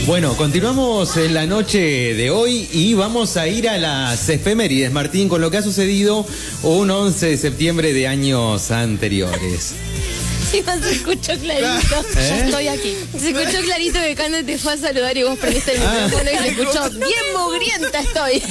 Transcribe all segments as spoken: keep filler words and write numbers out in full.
Bueno, continuamos en la noche de hoy y vamos a ir a las efemérides, Martín, con lo que ha sucedido un once de septiembre de años anteriores. Sí, se escuchó clarito. ¿Eh? Ya estoy aquí. Se escuchó clarito que Cande te fue a saludar y vos prendiste el micrófono y se escuchó bien mugrienta estoy.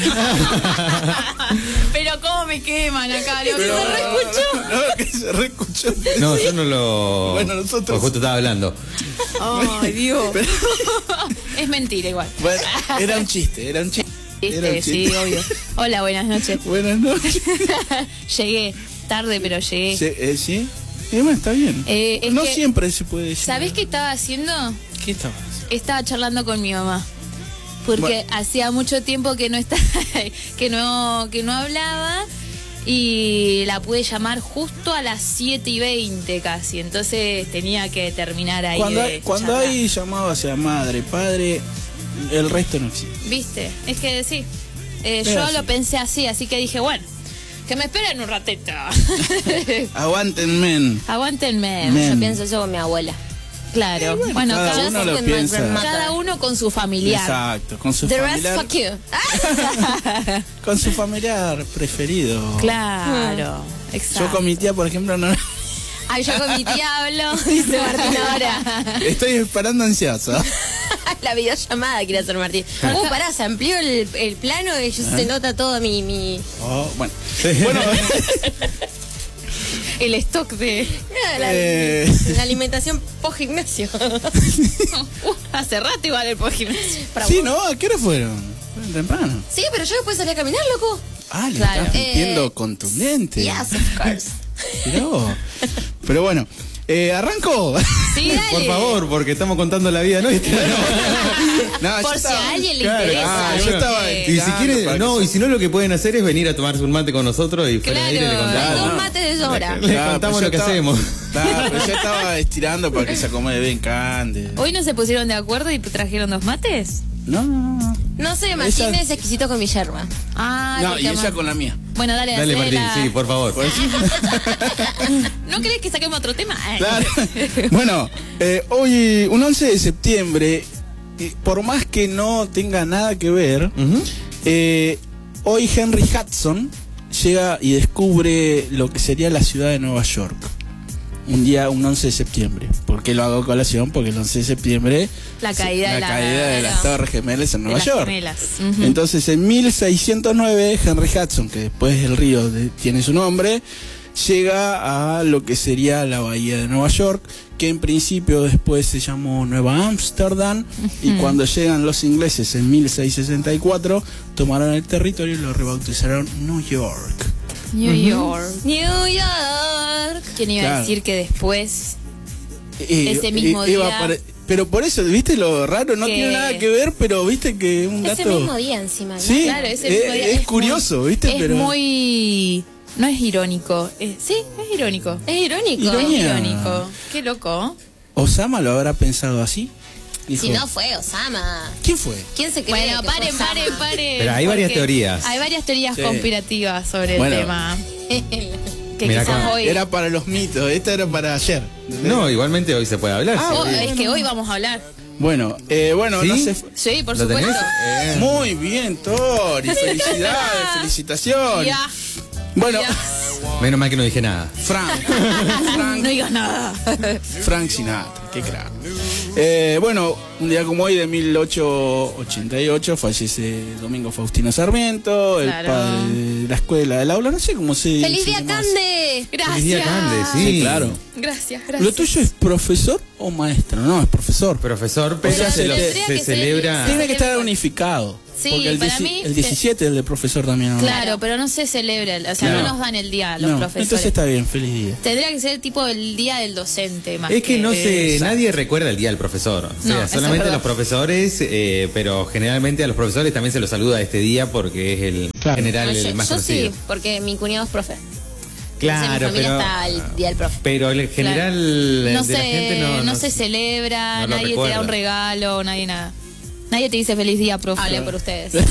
Pero cómo me queman acá, lo que Pero- se reescuchó. No, no, que se reescuchó. No, yo no lo... Bueno, nosotros- Pues justo estaba hablando. Ay, Dios. Es mentira igual. Bueno, era un chiste, era un chiste. Era un Viste, chiste. sí, obvio. Hola, buenas noches. Buenas noches. Llegué, tarde, pero llegué. Sí, eh, ¿sí? Eh, bueno, está bien. Eh, es no que- siempre se puede decir. ¿Sabés qué estaba haciendo? ¿Qué estaba haciendo? Estaba charlando con mi mamá. Porque Bueno. hacía mucho tiempo que no está, que no, que no hablaba y la pude llamar justo a las siete y veinte casi. Entonces tenía que terminar ahí. Cuando, de hay, cuando charlar. hay llamado hacia madre, padre, el resto no existe. ¿Viste? Es que sí. Eh, Es yo así. lo pensé así, así que dije, bueno, que me esperen un ratito. Aguanten, men. Aguántenme. Men. Yo pienso eso con mi abuela. Claro. bueno, cada cada, uno lo with my piensa. grandmother. cada uno con su familiar. Exacto, con su The rest, familiar, fuck you. con su familiar preferido. Claro, exacto. Yo con mi tía, por ejemplo, no. Ay, yo con mi tía hablo, dice Martín ahora. Estoy esperando ansioso. La videollamada quiere hacer Martín. Uh, pará, se amplió el, el plano y ya se nota todo mi... mi... Oh, bueno. Bueno, El stock de... Ah, la, Eh. la alimentación post gimnasio. Uh, hace rato igual el gimnasio. Para sí, vos. ¿no? ¿A qué hora fueron? Fueron temprano. Sí, pero yo después salí a caminar, loco. Ah, le Claro. estás metiendo Eh, contundente. Yes, of course. Mirá vos. Pero bueno, eh, ¿arranco? Sí, dale. Por favor, porque estamos contando la vida nuestra. No, yo Por si estaba- a alguien le Claro, interesa. ah, yo ¿viste? estaba Y si Tirando quieren, para no, que y si no, lo que pueden hacer es venir a tomarse un mate con nosotros y fuera de aire le Claro, Hay contamos. dos no. mates de sobra. Le Claro, contamos pero lo que yo estaba- hacemos. Claro, pero yo estaba estirando para que se acomode bien Cande. ¿Hoy no se pusieron de acuerdo y trajeron dos mates? No, no, no. No sé, Martín Ella- es exquisito con mi yerba. Ah, No, porque y ella ama- con la mía. Bueno, dale, Dale, Martín, hacela. sí, por favor. ¿No querés que saquemos otro tema? Ay. Claro. Bueno, eh, hoy, un once de septiembre, eh, por más que no tenga nada que ver, Ujú. eh, hoy Henry Hudson llega y descubre lo que sería la ciudad de Nueva York. Un día, un once de septiembre. ¿Por qué lo hago a colación? Porque el once de septiembre... La caída la de la- caída de las Torres Gemelas en De Nueva las York. gemelas. Ujú. Entonces, en mil seiscientos nueve, Henry Hudson, que después el río de- tiene su nombre, llega a lo que sería la bahía de Nueva York, que en principio después se llamó Nueva Ámsterdam, y cuando llegan los ingleses en mil seiscientos sesenta y cuatro, tomaron el territorio y lo rebautizaron New York. New York. New York. ¿Quién iba a Claro. decir que después? Y- Ese mismo y- iba día- a pare- Pero por eso, ¿viste lo raro? No Que- tiene nada que ver, pero viste que un dato... Ese mismo día encima, ¿no? Sí, Claro, ese es, mismo día es es curioso, muy- ¿viste? Es pero muy... No es irónico. Es- sí, es irónico. Es irónico. Ironía. Es irónico. Qué loco. ¿Osama lo habrá pensado así? Dijo, Si no fue Osama. ¿quién fue? ¿Quién se cree Bueno, que paren, fue paren, Osama? paren. Pero hay varias porque teorías. Hay varias teorías Sí. conspirativas sobre Bueno. el tema. Que Mira quizás acá. hoy... Era para los mitos, esta era para ayer. No, igualmente hoy se puede hablar. Ah, sí. Oh, bueno. es que hoy vamos a hablar. Bueno, eh, bueno, ¿Sí? no sé. Sí, por ¿Lo supuesto. tenés? Eh. Muy bien, Tori, felicidades, felicitaciones. Ya. Bueno, Ya. Menos mal que no dije nada. Frank, No Frank, digas nada. Frank Sinatra, qué crack. Eh, bueno, un día como hoy de mil ochocientos ochenta y ocho fallece Domingo Faustino Sarmiento, el Claro. padre de la escuela del aula, no sé cómo se ¡Feliz se día, llama. Cande! Gracias. Feliz día, Cande, sí. Sí, claro. Gracias, gracias. ¿Lo tuyo es profesor o maestro? No, es profesor. Profesor, pero sea, se, se lo- tendría se que ser- celebra. Tiene que estar unificado. Sí, porque el, para dieci- mí el se- diecisiete es el de profesor también. ¿no? Claro, pero no se celebra, o sea, Claro. no nos dan el día a los No, profesores. entonces está bien, feliz día. Tendría que ser tipo el día del docente más. Es que no sé, Exacto. nadie recuerda el día del profesor. O sea, No, eso es solamente verdad. los profesores, eh, pero generalmente a los profesores también se los saluda este día porque es el Claro. general, No, el yo más yo conocido. sí, porque mi cuñado es profe. Claro, Entonces, en mi pero, familia está el día del profe. pero el general no, de se, la gente no, no se celebra, no lo nadie te da recuerda. un regalo, nadie nada. Nadie te dice feliz día, profe. Hablen por ustedes. Yo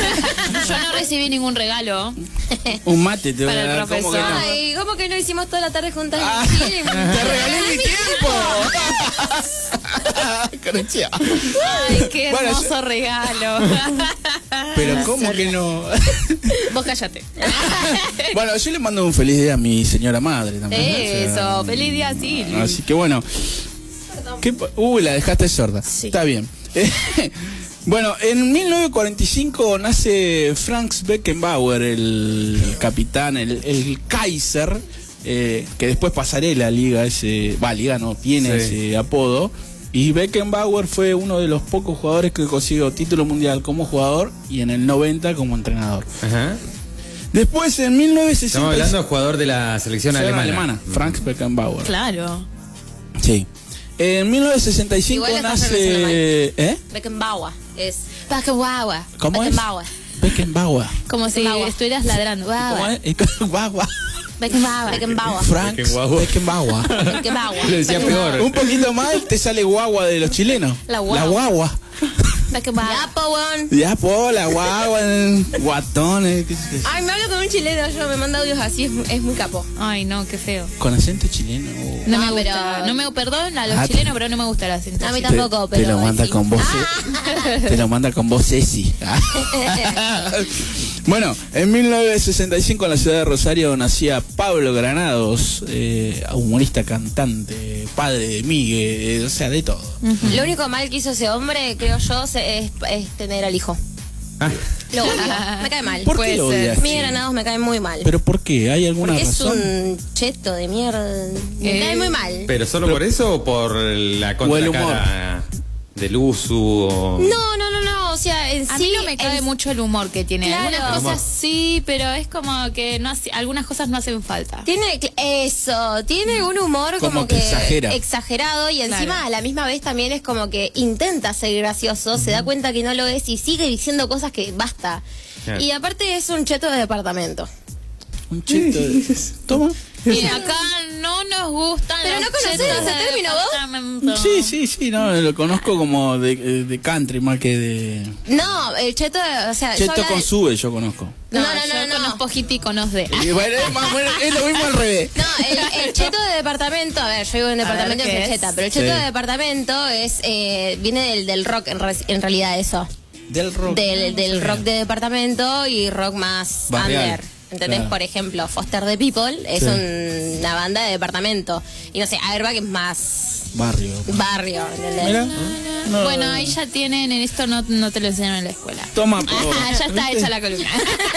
no recibí ningún regalo. Un mate te voy Para a el dar. ¿Cómo que profesor. no? Ay, ¿cómo que no hicimos toda la tarde juntas? Ah. Sí, Te regalé mi tiempo. Conocía. Ay, qué Bueno, hermoso yo- regalo. Pero ¿cómo que no? Vos cállate. Bueno, yo le mando un feliz día a mi señora madre también. ¿no? O sea, Eso, feliz día, sí. Así que bueno. ¿Qué pa- Uy, la dejaste sorda. Sí. Está bien. Bueno, en mil novecientos cuarenta y cinco nace Franz Beckenbauer, el capitán, el, el Kaiser, eh, que después pasarela liga ese, va, liga no, tiene Sí. ese apodo. Y Beckenbauer fue uno de los pocos jugadores que consiguió título mundial como jugador y en el noventa como entrenador. Ajá. Después en mil novecientos sesenta Estamos hablando de jugador de la selección Selección alemana. alemana, Franz Beckenbauer. Claro. Sí. En mil novecientos sesenta y cinco Igual la estás pronunciando nace... ¿Eh? Beckenbauer. Es Beckenbauer. ¿Cómo es? Beckenbauer. Beckenbauer. Como si Beckenbauer. estuvieras ladrando. ¿Cómo Guau. es? Guagua. Beckenbauer. Beckenbauer. Franz Beckenbauer. Beckenbauer. Beckenbauer. Le decía peor. Un poquito mal te sale guagua de los chilenos. La guagua. La guagua. Beckenbauer. Ya, po, weón. Ya, po, la guagua, guatones. qué sé yo. Ay, me hablo con un chileno, yo me manda audios así, es, es muy capo. Ay, no, qué feo. Con acento chileno. No, No, me pero- gusta. No me perdón a los Ah, chilenos, pero no me gusta el acento. A mí chileno. Te- tampoco, te, pero. lo manda en fin. con voz. Te lo manda con voz Ceci. Bueno, en mil novecientos sesenta y cinco en la ciudad de Rosario nacía Pablo Granados, eh, humorista, cantante, padre de Migue, eh, o sea, de todo. Lo único mal que hizo ese hombre, creo yo, se- es, es tener al hijo. Ah, Lo odio. Me cae mal. ¿Por qué Puede lo ser. odias? Miguel Granados me cae muy mal. ¿Pero por qué? ¿Hay alguna Porque es razón? un cheto de mierda. Me Eh, cae muy mal. ¿Pero solo por eso o por la O el humor. contracara del uso? O... No, no, no, no. O sea, en A sí. mí no me cae el- mucho el humor que tiene. Claro. Algunas El cosas humor. sí, pero es como que no hace, algunas cosas no hacen falta. Tiene eso, tiene un humor como, Como que exagera. exagerado y encima Claro. a la misma vez también es como que intenta ser gracioso, se da cuenta que no lo es y sigue diciendo cosas que basta. Claro. Y aparte es un cheto de departamento. Un cheto de... Toma. Y acá no nos gustan Pero los no conocés chetos ese de término, vos. departamento. Sí, sí, sí, no, lo conozco como de, de country más que de... No, el cheto, de- o sea, yo Cheto hablaba con de- sube yo conozco. No, No, no, yo no, no. conozco hit y conozco de. Y bueno, es, más o menos- es lo mismo al revés. No, el, el cheto de departamento, a ver, yo digo en A departamento ver, es ¿qué el es? cheta, pero el cheto Sí. de departamento es eh, viene del, del rock en, re- en realidad eso. Del rock. Del, del rock de departamento y rock más Barrial. under. ¿Entendés? Claro. Por ejemplo, Foster the People es Sí. un- una banda de departamento. Y no sé, Airbag es más Barrio. barrio. ¿entendés? Mira. No. Bueno, ahí ya tienen, en esto no, no te lo enseñaron en la escuela. Toma, po. Ah, ya está ¿Viste? hecha la columna.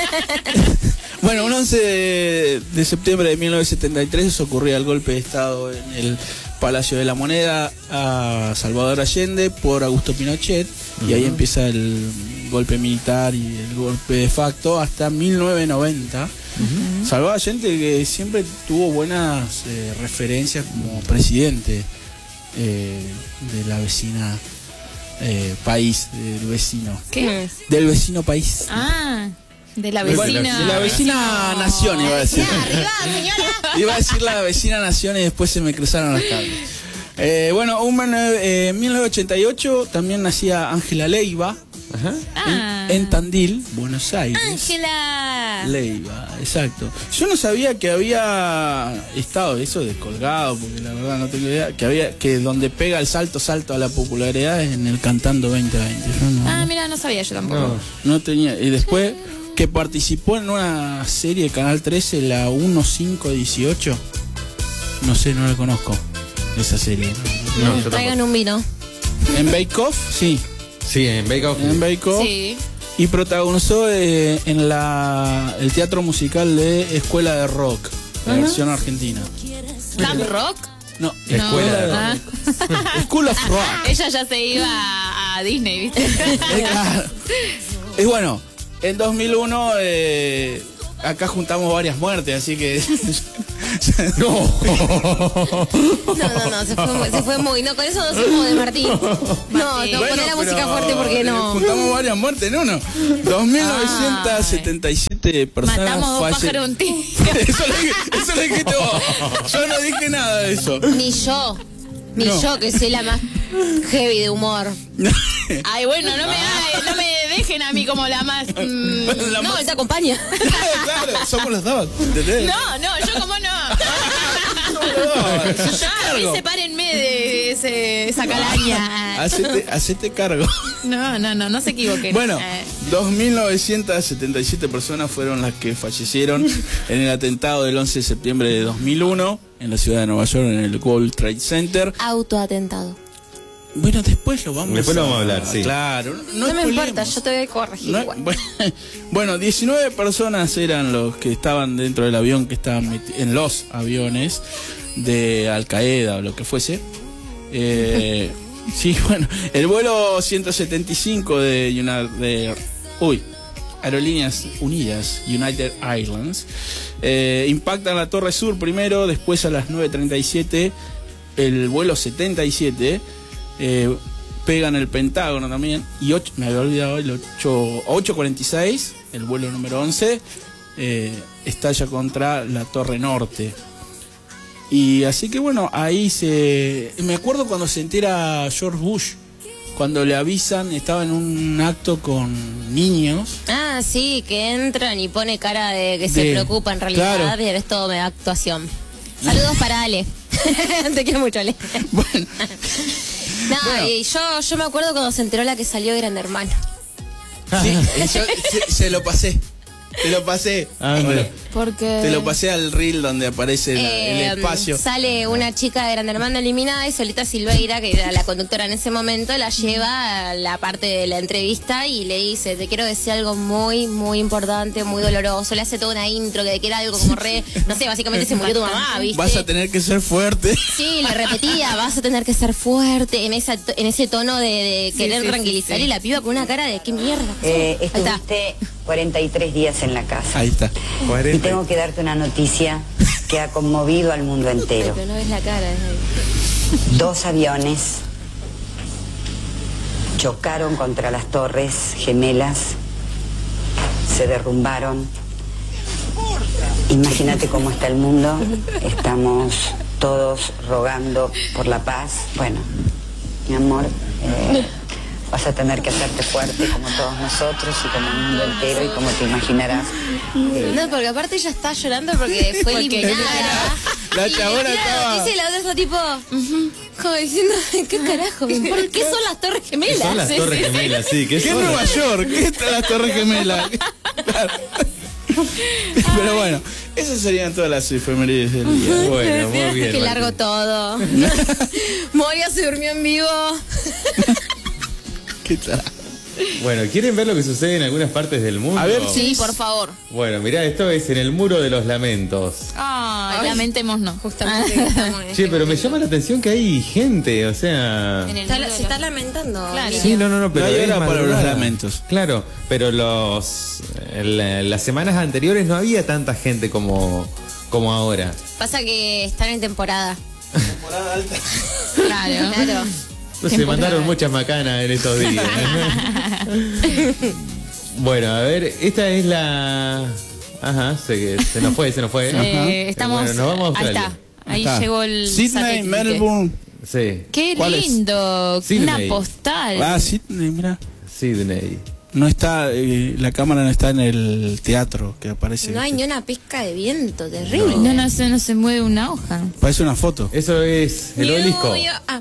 Bueno, un once de, de septiembre de mil novecientos setenta y tres ocurría el golpe de Estado en el Palacio de la Moneda a Salvador Allende por Augusto Pinochet. Y ahí empieza el golpe militar y el golpe de facto hasta mil novecientos noventa. Salvador Allende, que siempre tuvo buenas eh, referencias como presidente eh, de la vecina eh, país, del vecino. ¿Qué? Del vecino país. Ah, de la Bueno, vecina. de la vecina nación iba a decir. Ya, arriba, señora. Iba a decir la vecina nación y después se me cruzaron las cables. Eh, bueno, un, eh, en mil novecientos ochenta y ocho también nacía Ángela Leiva Ajá. Ah. en, en Tandil, Buenos Aires. Ángela. Leiva, exacto. Yo no sabía que había estado eso descolgado, porque la verdad no tengo idea, que había que donde pega el salto salto a la popularidad es en el Cantando veinte veinte. Yo no, Ah, mira, no sabía yo tampoco. No. no tenía. Y después que participó en una serie de Canal trece, la quince dieciocho. No sé, no la conozco. Esa serie. No, yo Traigan tampoco. un vino. En Bake Off, sí. Sí, en Bake Off. En Bake Off. Sí. Y protagonizó eh, en la el teatro musical de Escuela de Rock, la versión argentina. ¿Camp Rock? No, No. Escuela de Ah. Rock. School of Rock. Ella ya se iba a, a Disney, ¿viste? Eh, claro. Y bueno, en dos mil uno eh, acá juntamos varias muertes, así que... No. No, no, no, se fue, muy- se fue muy. No, con eso no somos de Martín. No, Martín. no, Bueno, poné la música pero, fuerte porque eh, no. Juntamos varias muertes en uno. dos mil novecientos setenta y siete personas Matamos dos falle- pájaros de un tiro. Eso lo, dije- eso lo dijiste vos. Yo no dije nada de eso. Ni yo. Ni No. yo, que soy la más heavy de humor. Ay, bueno, no me, ay, no me dejen a mí como la más... mm, La No, más- él te acompaña. Claro, somos los dos. ¿Entendés? no, no, yo como no. Somos los dos. Ya, a mí sepárenme de ese, esa calaña. Hacete, hacete cargo. No, no, no, no se equivoquen. Bueno, Eh. dos mil novecientas setenta y siete personas fueron las que fallecieron en el atentado del once de septiembre de dos mil uno en la ciudad de Nueva York, en el World Trade Center. Autoatentado. Bueno, después lo vamos Después a lo vamos a hablar, sí. Claro, no, No, me spoilemos. importa, yo te voy a corregir No, igual. bueno, bueno, diecinueve personas eran los que estaban dentro del avión, que estaban meti- en los aviones de Al Qaeda o lo que fuese. Eh, sí, bueno, el vuelo ciento setenta y cinco de, Uni- de uy, Aerolíneas Unidas, United Airlines, eh, impactan la Torre Sur primero, después a las nueve treinta y siete el vuelo setenta y siete. Eh, pegan el Pentágono también, y ocho, me había olvidado el ocho cuarenta y seis, el vuelo número once, eh, estalla contra la Torre Norte. Y así que bueno, ahí se... Me acuerdo cuando se entera George Bush, cuando le avisan, estaba en un acto con niños. Ah, sí, que entran y pone cara de que De- se preocupa en realidad, claro. y es todo de actuación. Saludos para Ale. Te quiero mucho, Ale. Bueno, No, Bueno. y yo, yo me acuerdo cuando se enteró la que salió de Gran Hermano. sí, y yo se, se lo pasé, te lo pasé. Ah, Bueno, mira. Porque... te lo pasé al reel donde aparece la- Eh, el espacio. Sale una chica de Gran Hermano eliminada y Solita Silveira, que era la conductora en ese momento, la lleva a la parte de la entrevista y le dice, te quiero decir algo muy, muy importante, muy doloroso. Le hace toda una intro que era algo como re, no sé, básicamente se murió tu mamá, ¿viste? Vas a tener que ser fuerte. Sí, le repetía, vas a tener que ser fuerte, en esa to- en ese tono de, de querer sí, tranquilizar, sí, sí. y la piba con una cara de qué mierda. Eh, Ahí está. estuviste cuarenta y tres días en la casa. Ahí está. Y cuarenta. tengo que darte una noticia que ha conmovido al mundo Ay, entero. pero no ves la cara. es ahí. Dos aviones chocaron contra las torres gemelas, se derrumbaron. Imagínate cómo está el mundo. Estamos todos rogando por la paz. Bueno, mi amor, eh, vas a tener que hacerte fuerte como todos nosotros y como el mundo entero, y como te imaginarás. eh, No, porque aparte ella está llorando porque fue eliminada. La Y, chabona claro, estaba- dice la otra está tipo, ujú, como diciendo, ¿qué carajo? me importa? ¿Qué son las Torres Gemelas? Son las Sí, Torres sí, sí. Gemelas, sí. ¿Qué ¿Qué es son? Nueva York? ¿Qué está la Torre Gemela? Claro. Pero bueno, esas serían todas las efemérides del día. Bueno, muy bien. Qué largo Martín. todo. Moria se durmió en vivo. ¿Qué tal? Bueno, ¿quieren ver lo que sucede en algunas partes del mundo? A ver, Sí, por favor. Bueno, mirá, esto es en el Muro de los Lamentos. Ay, Ay. lamentémonos. Justamente que estamos en Che, este pero me momento. llama la atención que hay gente, o sea... En el Está- mundo de se los- está lamentando. Claro. Miriam. Sí, no, no, no, pero No hay es hora para madrugada. los lamentos. Claro, pero los la- las semanas anteriores no había tanta gente como, como ahora. Pasa que están en temporada. Claro. Claro. Se mandaron muchas macanas en estos días. Bueno, a ver, esta es la... Ajá, se, se nos fue, se nos fue. Eh, estamos. Bueno, nos vamos a ahí Australia. está. Ahí Acá. llegó el. Sydney, satélite. Melbourne. Sí, Qué ¿Cuál es? lindo. Sydney. Una postal. Ah, Sydney, mira. Sydney. No está, eh, la cámara no está en el teatro que aparece. No hay ni una pizca de viento, terrible. No, no se, no se mueve una hoja. Parece una foto. Eso es el Ni obelisco. yo- ah.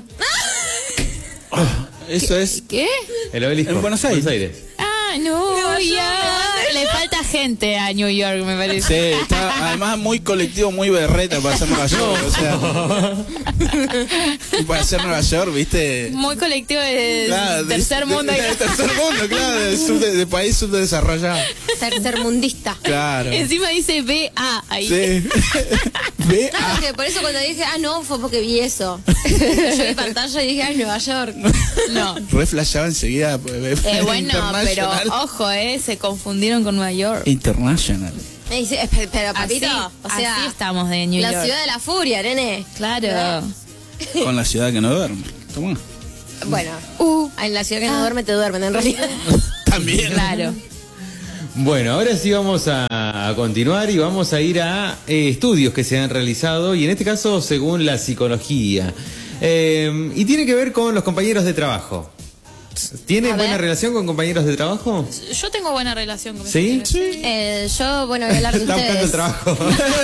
Eso es. ¿Qué? El obelisco. En Buenos Aires. Ah, no, ya. Le falta gente a New York, me parece. Sí, está además muy colectivo, muy berreta para ser Nueva York. O sea, para ser Nueva York, ¿viste? Muy colectivo de Claro, de- tercer de- mundo. de- de tercer mundo, claro, de, subde- de país subdesarrollado. Tercermundista. Claro. Encima dice B A ahí. Sí. Ve No, a- porque por eso cuando dije, ah, no, fue porque vi eso. Yo vi pantalla y dije, ah, Nueva York. No. Re flashaba enseguida. Eh, bueno, pero International. ojo, eh, se confundieron con Nueva York. International. Me dice, "Eh, pero, pero, Así, papito, o sea, así estamos de New la York. ciudad de la furia, nene. Claro. Con la ciudad que no duerme. Toma. Bueno, Uh, en la ciudad que no duerme te duermen, en realidad. También. claro. Bueno, ahora sí vamos a, a continuar y vamos a ir a eh, estudios que se han realizado, y en este caso según la psicología. Eh, y tiene que ver con los compañeros de trabajo. ¿Tienen A buena ver. relación con compañeros de trabajo? Yo tengo buena relación con mis ¿Sí? compañeros. Eh, yo, bueno, voy a hablar de Está buscando el ustedes. trabajo.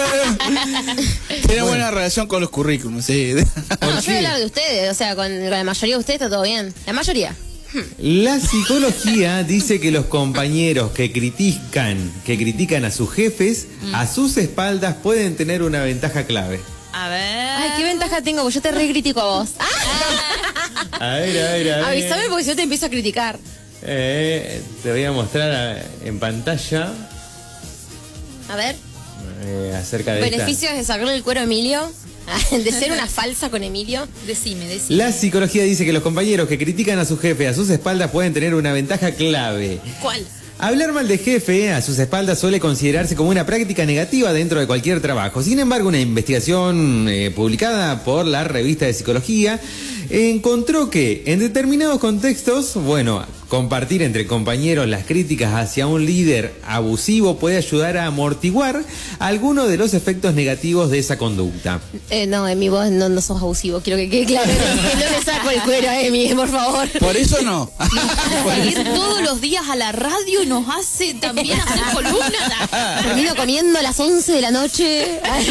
Tiene buena relación con los currículums, sí. No, yo voy a hablar de ustedes, o sea, con, con la mayoría de ustedes está todo bien. La mayoría. La psicología dice que los compañeros que critican, que critican a sus jefes, a sus espaldas pueden tener una ventaja clave. A ver. Ay, ¿qué ventaja tengo? Porque yo te re critico a vos. A ver, a ver, a ver. Avísame porque si no te empiezo a criticar. Eh, te voy a mostrar a- en pantalla A ver. eh, acerca de esta. Beneficios de sacarle el cuero a Emilio. De ser una falsa con Emilio. Decime, decime. La psicología dice que los compañeros que critican a su jefe a sus espaldas pueden tener una ventaja clave. ¿Cuál? Hablar mal de jefe a sus espaldas suele considerarse como una práctica negativa dentro de cualquier trabajo. Sin embargo, una investigación eh, publicada por la revista de psicología encontró que en determinados contextos, bueno, compartir entre compañeros las críticas hacia un líder abusivo puede ayudar a amortiguar algunos de los efectos negativos de esa conducta. Eh, no, Emi, vos no, no sos abusivo. Quiero que quede claro. Que no le saco el cuero a Emi, por favor. Por eso no. Ir todos los días a la radio nos hace también hacer columnas. Termino comiendo a las once de la noche. Ay.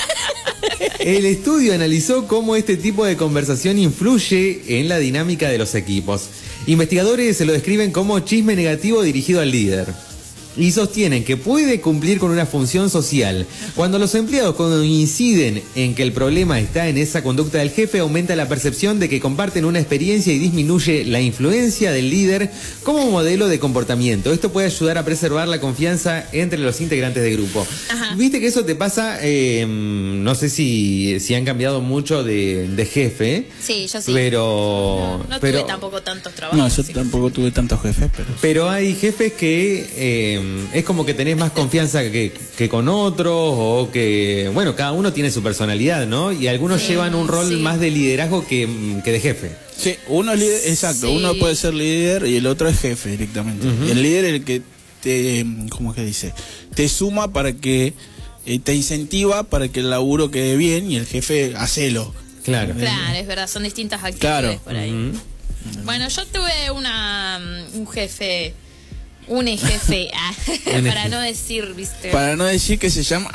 El estudio analizó cómo este tipo de conversación influye en la dinámica de los equipos. Investigadores se lo describen como chisme negativo dirigido al líder. Y sostienen que puede cumplir con una función social. Cuando los empleados coinciden en que el problema está en esa conducta del jefe, aumenta la percepción de que comparten una experiencia y disminuye la influencia del líder como modelo de comportamiento. Esto puede ayudar a preservar la confianza entre los integrantes del grupo. Ajá. Viste que eso te pasa, eh, no sé si, si han cambiado mucho de, de jefe. Sí, yo sí. Pero, No pero, tuve tampoco tantos trabajos. No, yo así que- tampoco tuve tantos jefes, pero... pero hay jefes que eh, es como que tenés más confianza que, que con otros o que, bueno, cada uno tiene su personalidad, ¿no? Y algunos Sí, llevan un rol sí. más de liderazgo que, que de jefe. Sí, uno es líder, exacto, Sí. uno puede ser líder y el otro es jefe directamente. Y el líder es el que te, ¿cómo que dice? Te suma para que, eh, te incentiva para que el laburo quede bien y el jefe hacelo. Claro. Claro, es verdad, son distintas actitudes Claro. por ahí. Ujú. Bueno, yo tuve una un jefe, un jefe, ah, Un para jefe. no decir, viste, Para no decir que se llama...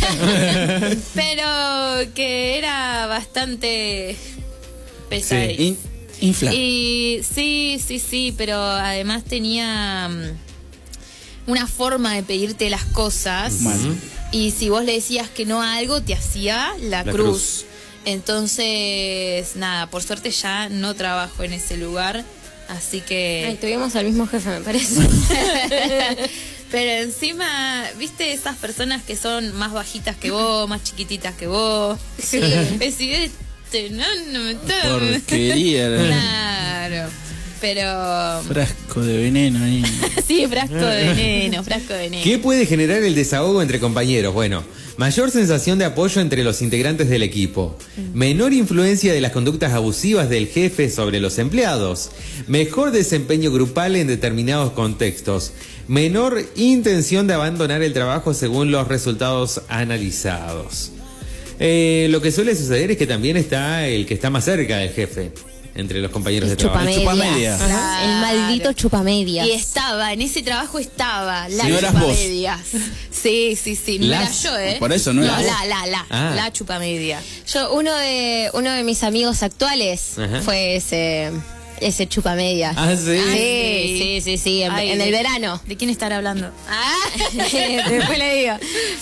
pero que era bastante pesado. In- infla. Y sí, sí, sí, pero además tenía mm, una forma de pedirte las cosas. Mal. Y si vos le decías que no a algo, te hacía la, La cruz. cruz. Entonces, nada, por suerte ya no trabajo en ese lugar. Así que... Ay, tuvimos al mismo jefe, me parece. Pero encima, ¿viste esas personas que son más bajitas que vos, más chiquititas que vos? Sí. Decís, este, no, no me está... Porquería. Claro. Pero... Frasco de veneno ahí. Sí, frasco de veneno, frasco de veneno. ¿Qué puede generar el desahogo entre compañeros? Bueno, mayor sensación de apoyo entre los integrantes del equipo, menor influencia de las conductas abusivas del jefe sobre los empleados, mejor desempeño grupal en determinados contextos, menor intención de abandonar el trabajo según los resultados analizados. Eh, lo que suele suceder es que también está el que está más cerca del jefe, entre los compañeros de El trabajo. chupamedias. chupamedias. Ajá. El maldito chupamedias. Y estaba, en ese trabajo estaba la Si no eras vos. chupamedias. Sí, sí, sí. No Las- era yo, ¿eh? Por eso no eras la, vos. la, la, Ah. la chupamedia. Yo, uno de, uno de mis amigos actuales Ajá. fue ese, ese chupamedias. Ah, ¿sí? Sí, sí, sí, sí, en, Ay, en de- el verano. ¿De quién estará hablando? Ah, después le digo.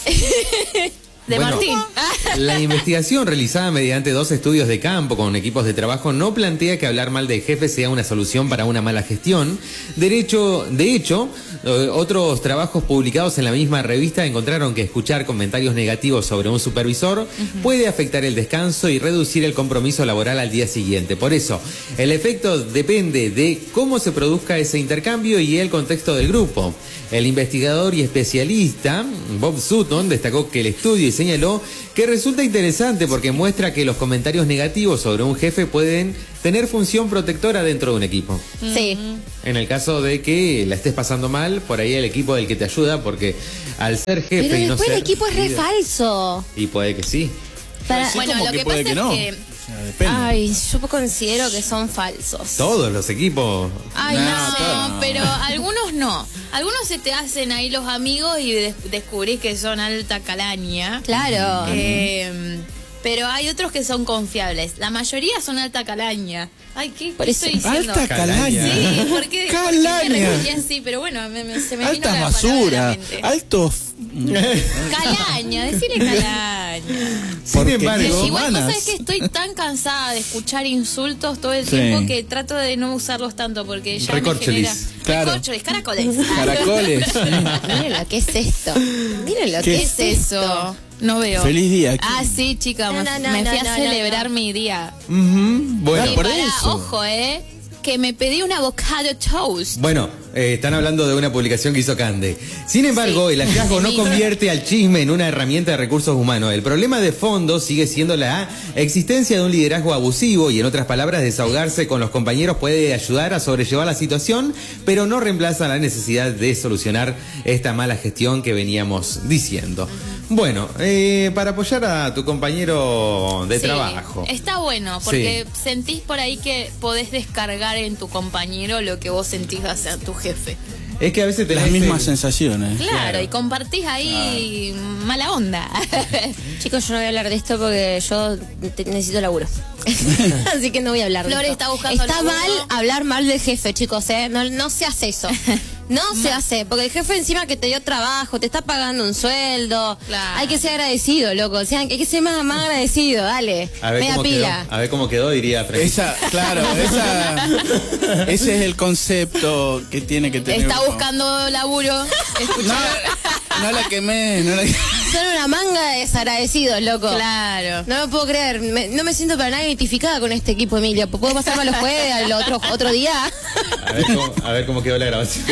De Bueno, Martín. La investigación realizada mediante dos estudios de campo con equipos de trabajo no plantea que hablar mal del jefe sea una solución para una mala gestión. De hecho, de hecho, eh, otros trabajos publicados en la misma revista encontraron que escuchar comentarios negativos sobre un supervisor puede afectar el descanso y reducir el compromiso laboral al día siguiente. Por eso, el efecto depende de cómo se produzca ese intercambio y el contexto del grupo. El investigador y especialista Bob Sutton destacó que el estudio y señaló que resulta interesante porque muestra que los comentarios negativos sobre un jefe pueden tener función protectora dentro de un equipo. Sí. En el caso de que la estés pasando mal, por ahí el equipo del que te ayuda, porque al ser jefe Pero y no después ser el equipo es re líder- falso. Y puede que sí. Para- Sí, Bueno, como lo que que puede pasa que no. es que O sea, depende. Ay, yo considero que son falsos. Todos los equipos. Ay, No, no, todo no. pero algunos no. Algunos se te hacen ahí los amigos y des- descubrís que son alta calaña. Claro. Eh, pero hay otros que son confiables. La mayoría son alta calaña. Ay, ¿qué, Por qué eso- estoy diciendo? Alta calaña. Sí, ¿por qué, ¿por qué Calaña. me respondí así? Pero bueno, me, me- se me vino Alta la palabra a la basura. mente. Alto. Calaña, decirle calaña. Sin Porque embargo, digo, Igual humanas. cosa es que estoy tan cansada de escuchar insultos todo el Sí. tiempo que trato de no usarlos tanto porque ya Recorcholis. me genera... Claro. Recorcholis, caracoles. Caracoles. Miren lo que es esto. Miren lo ¿Qué que ¿Qué es es esto. eso? No veo. Feliz día. Ah, sí, chica, No, me, no, no, me fui no, a no, celebrar no. mi día. Ujú, bueno, Y por pará, eso. ojo, eh, que me pedí un avocado toast. Bueno, eh, están hablando de una publicación que hizo Cande. Sin embargo, Sí. el hallazgo no Sí. convierte al chisme en una herramienta de recursos humanos. El problema de fondo sigue siendo la existencia de un liderazgo abusivo y, en otras palabras, desahogarse con los compañeros puede ayudar a sobrellevar la situación, pero no reemplaza la necesidad de solucionar esta mala gestión que veníamos diciendo. Bueno, eh, para apoyar a tu compañero de Sí, trabajo. Está bueno, porque sentís por ahí que podés descargar en tu compañero lo que vos sentís hacia tu jefe. Es que a veces tenés Las mismas el- sensaciones. Claro, Claro. y compartís ahí mala onda. Chicos, yo no voy a hablar de esto porque yo te- necesito laburo. Así que no voy a hablar de Flor esto. está buscando Está laburo. mal hablar mal del jefe, chicos, ¿eh? No, no se hace eso. No se hace, porque el jefe encima que te dio trabajo, te está pagando un sueldo. Claro. Hay que ser agradecido, loco. O sea, hay que ser más, más agradecido, dale. A ver, Media cómo pila. quedó, a ver cómo quedó, diría Frankie. Esa, claro, esa, ese es el concepto que tiene que tener. Está uno. buscando laburo. No, no la quemé, no la Son una manga de desagradecidos, loco. Claro. No me puedo creer, me- no me siento para nada identificada con este equipo, Emilia. ¿Puedo pasarme a los jueves, al otro, otro día? A ver, cómo, a ver cómo quedó la grabación.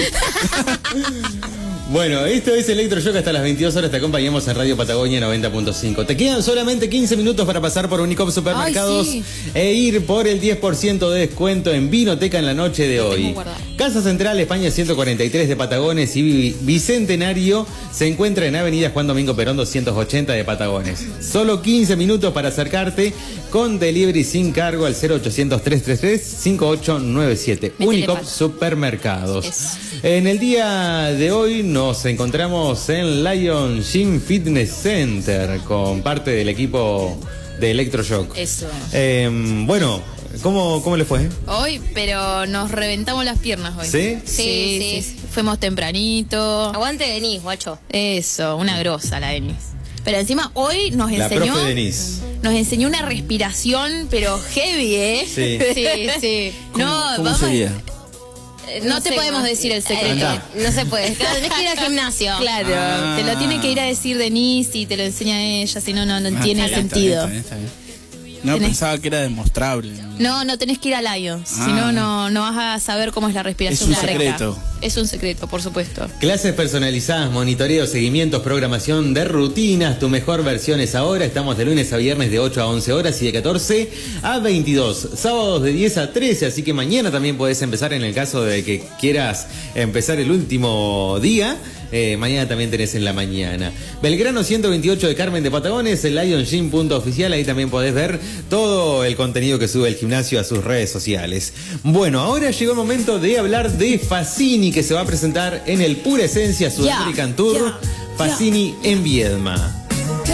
Bueno, esto es Electroshock. Hasta las veintidós horas te acompañamos en Radio Patagonia noventa punto cinco. Te quedan solamente quince minutos para pasar por Unicop Supermercados Ay, sí. e ir por el diez por ciento de descuento en Vinoteca en la noche de Lo hoy. tengo guardado. Casa Central, España ciento cuarenta y tres de Patagones y Vi- Bicentenario se encuentra en Avenida Juan Domingo Perón doscientos ochenta de Patagones. Solo quince minutos para acercarte con delivery sin cargo al cero ochocientos, trescientos treinta y tres, cincuenta y ocho noventa y siete. Métele Unicop palo. Supermercados. Eso. En el día de hoy nos encontramos en Lion Gym Fitness Center con parte del equipo de Electroshock. Eso. Eh, bueno, ¿cómo, ¿cómo le fue? Hoy, pero nos reventamos las piernas hoy. ¿Sí? Sí, Sí, sí. sí. Fuimos tempranito. Aguante, Denis, guacho. Eso, una grosa la Denis. Pero encima hoy nos La enseñó. profe Denise. Nos enseñó una respiración, pero heavy, ¿eh? Sí. Sí, sí. ¿Cómo, No, cómo vamos. sería? Eh, No te sé podemos cómo- decir el secreto. Eh, Andá. no se puede. Claro, tenés que ir al gimnasio. Claro, Ah. te lo tiene que ir a decir Denise y te lo enseña ella, si no, no, no Ah, tiene está bien, sentido. está bien, está bien, está bien. No, Tenés- pensaba que era demostrable. No, no tenés que ir a Lions, si Ah. no, no, no vas a saber cómo es la respiración Es un correcta. secreto. Es un secreto, por supuesto. Clases personalizadas, monitoreo, seguimientos, programación de rutinas. Tu mejor versión es ahora. Estamos de lunes a viernes de ocho a once horas y de catorce a veintidós. Sábados de diez a trece, así que mañana también podés empezar en el caso de que quieras empezar el último día. Eh, mañana también tenés en la mañana. Belgrano ciento veintiocho de Carmen de Patagones, el Lion Gym punto oficial. Ahí también podés ver todo el contenido que sube el gimnasio a sus redes sociales. Bueno, ahora llegó el momento de hablar de Fassini, que se va a presentar en el Pura Esencia Sudamerican Tour. Fassini en Viedma.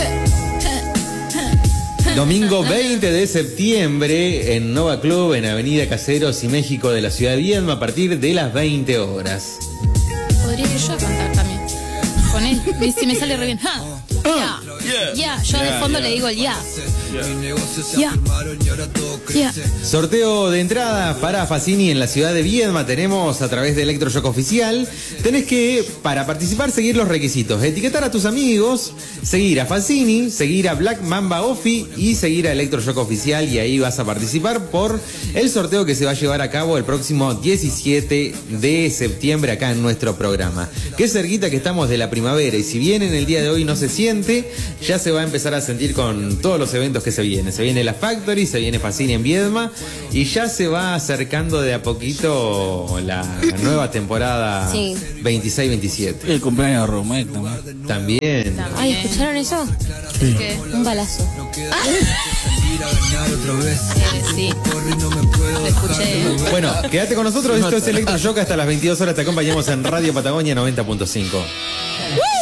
Domingo veinte de septiembre en Nova Club, en Avenida Caseros y México de la ciudad de Viedma, a partir de las veinte horas. Podría ir yo a cantar también. Con él. Y si me sale re bien. Ja. Ya. Ya. Yo de Ya, fondo ya. le digo el ya. Ya. Ya. Sorteo de entradas para Fassini en la ciudad de Viedma tenemos a través de Electroshock Oficial. Tenés que, para participar, seguir los requisitos. Etiquetar a tus amigos, seguir a Fassini, seguir a Black Mamba Offi y seguir a Electroshock Oficial, y ahí vas a participar por el sorteo que se va a llevar a cabo el próximo diecisiete de septiembre acá en nuestro programa. Qué cerquita que estamos de la primavera, y si bien en el día de hoy no se siente, ya se va a empezar a sentir con todos los eventos eventos que se vienen. Se viene la Factory, se viene Pacini en Viedma y ya se va acercando de a poquito la nueva temporada Sí. veintiséis veintisiete. El cumpleaños de Romet también. También. Ay, ¿escucharon eso? Sí. ¿Qué? Un balazo. Eh, sí. Lo escuché. Bueno, quédate con nosotros. Esto es Electroshock hasta las veintidós horas. Te acompañamos en Radio Patagonia noventa punto cinco.